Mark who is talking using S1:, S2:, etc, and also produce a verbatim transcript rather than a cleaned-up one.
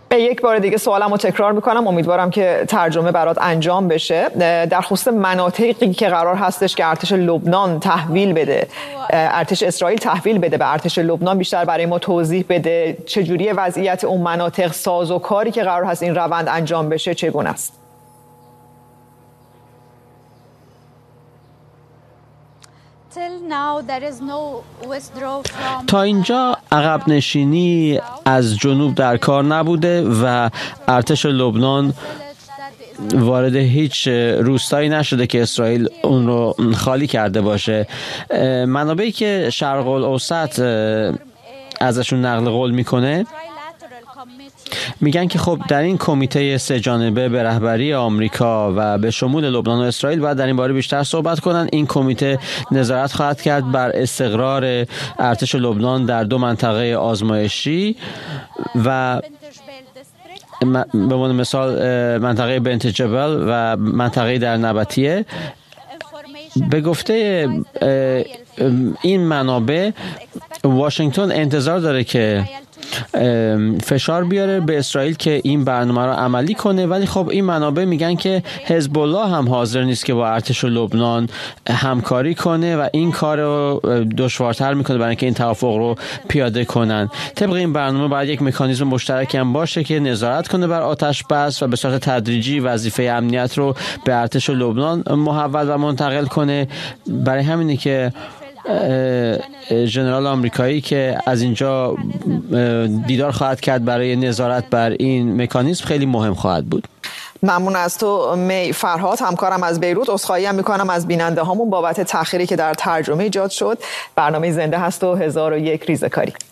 S1: یک بار دیگه سوالمو تکرار میکنم، امیدوارم که ترجمه برات انجام بشه. در خصوص مناطقی که قرار هستش که ارتش لبنان تحویل بده، ارتش اسرائیل تحویل بده به ارتش لبنان، بیشتر برای ما توضیح بده چجوری وضعیت اون مناطق، سازوکاری که قرار هست این روند انجام بشه چگونه است؟
S2: تا اینجا عقب نشینی از جنوب در کار نبوده و ارتش لبنان وارد هیچ روستایی نشده که اسرائیل اون رو خالی کرده باشه. منابعی که شرق الاوسط ازشون نقل قول میکنه میگن که خب در این کمیته سه جانبه به رهبری آمریکا و به شمول لبنان و اسرائیل باید در این باره بیشتر صحبت کنن. این کمیته نظارت خواهد کرد بر استقرار ارتش لبنان در دو منطقه آزمایشی و به عنوان مثال منطقه بنت جبل و منطقه در نبطیه. به گفته این منابع واشنگتن انتظار داره که فشار بیاره به اسرائیل که این برنامه رو عملی کنه، ولی خب این منابع میگن که حزب الله هم حاضر نیست که با ارتش لبنان همکاری کنه و این کار رو دشوارتر میکنه برای اینکه این توافق رو پیاده کنن. طبق این برنامه باید یک مکانیزم مشترک هم باشه که نظارت کنه بر آتش بس و به صورت تدریجی وظیفه امنیت رو به ارتش لبنان محول و منتقل کنه. برای همینه که ژنرال آمریکایی که از اینجا دیدار خواهد کرد برای نظارت بر این مکانیزم خیلی مهم خواهد بود.
S1: ممنون از تو می فرهاد، همکارم از بیروت. عذرخواهی هم میکنم از بیننده هامون بابت تأخیری که در ترجمه ایجاد شد. برنامه زنده هست و هزار و یک ریزه‌کاری.